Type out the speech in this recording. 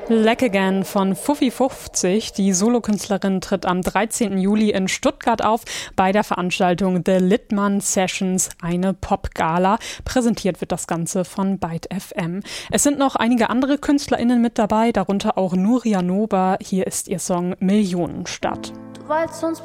Lack Again von Fuffi50. Die Solokünstlerin tritt am 13. Juli in Stuttgart auf bei der Veranstaltung The Littmann Sessions, eine Popgala. Präsentiert wird das Ganze von Byte FM. Es sind noch einige andere KünstlerInnen mit dabei, darunter auch Nuria Noba. Hier ist ihr Song Millionenstadt. Du wolltest uns